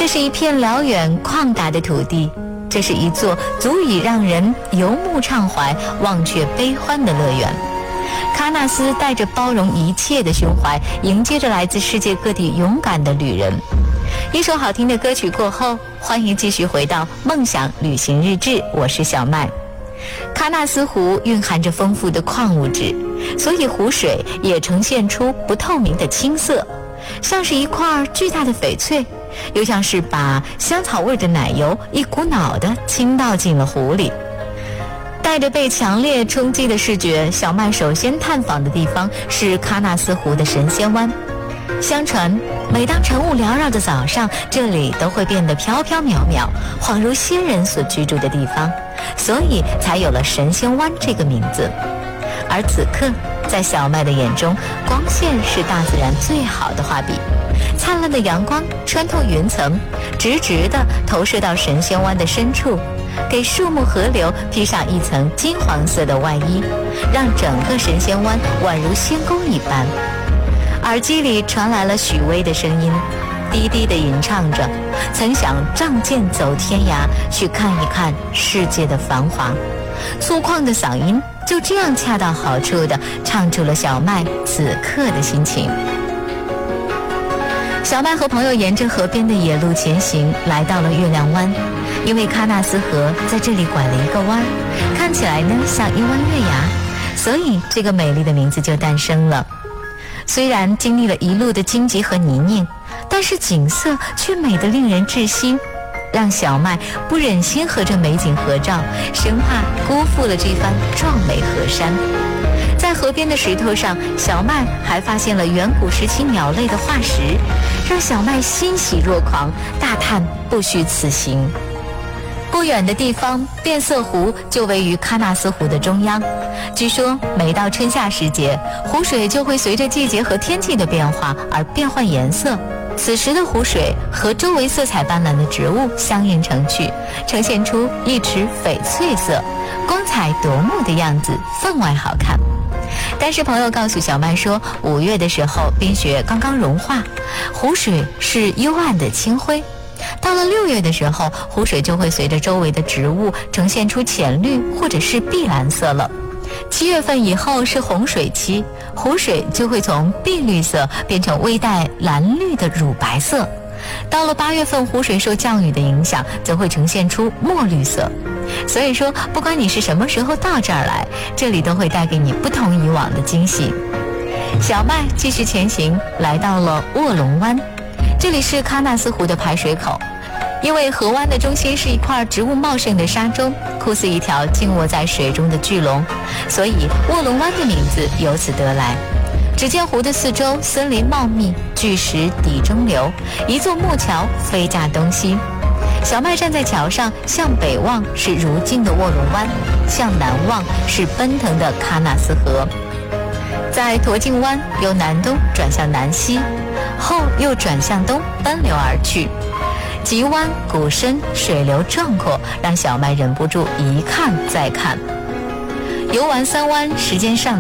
这是一片辽远旷达的土地，这是一座足以让人游目畅怀、忘却悲欢的乐园。喀纳斯带着包容一切的胸怀，迎接着来自世界各地勇敢的旅人。一首好听的歌曲过后，欢迎继续回到梦想旅行日志，我是小麦。喀纳斯湖蕴含着丰富的矿物质，所以湖水也呈现出不透明的青色，像是一块巨大的翡翠，又像是把香草味的奶油一股脑地倾倒进了湖里。带着被强烈冲击的视觉，小麦首先探访的地方是喀纳斯湖的神仙湾。相传每当晨雾缭绕的早上，这里都会变得飘飘渺渺，恍如仙人所居住的地方，所以才有了神仙湾这个名字。而此刻在小麦的眼中，光线是大自然最好的画笔，灿烂的阳光穿透云层，直直地投射到神仙湾的深处，给树木河流披上一层金黄色的外衣，让整个神仙湾宛如仙宫一般。耳机里传来了许巍的声音，低低地吟唱着，曾想仗剑走天涯，去看一看世界的繁华。粗犷的嗓音就这样恰到好处地唱出了小麦此刻的心情。小麦和朋友沿着河边的野路前行，来到了月亮湾。因为喀纳斯河在这里拐了一个弯，看起来呢像一弯月牙，所以这个美丽的名字就诞生了。虽然经历了一路的荆棘和泥泞，但是景色却美得令人窒息，让小麦不忍心和这美景合照，生怕辜负了这番壮美河山。在河边的石头上，小麦还发现了远古时期鸟类的化石，让小麦欣喜若狂，大叹不虚此行。不远的地方，变色湖就位于喀纳斯湖的中央。据说每到春夏时节，湖水就会随着季节和天气的变化而变换颜色，此时的湖水和周围色彩斑斓的植物相映成趣，呈现出一池翡翠色，光彩夺目的样子，分外好看。但是朋友告诉小麦说，5月的时候冰雪刚刚融化，湖水是幽暗的青灰，到了6月的时候，湖水就会随着周围的植物呈现出浅绿或者是碧蓝色了。7月份以后是洪水期，湖水就会从碧绿色变成微带蓝绿的乳白色。到了8月份，湖水受降雨的影响，则会呈现出墨绿色。所以说，不管你是什么时候到这儿来，这里都会带给你不同以往的惊喜。小麦继续前行，来到了卧龙湾，这里是喀纳斯湖的排水口。因为河湾的中心是一块植物茂盛的沙洲，酷似一条静卧在水中的巨龙，所以卧龙湾的名字由此得来。只见湖的四周森林茂密，巨石底中流，一座木桥飞架东西。小麦站在桥上，向北望是如镜的卧龙湾，向南望是奔腾的喀纳斯河。在驼颈湾由南东转向南西，后又转向东奔流而去。急弯谷深，水流壮阔，让小麦忍不住一看再看。游玩3湾，时间上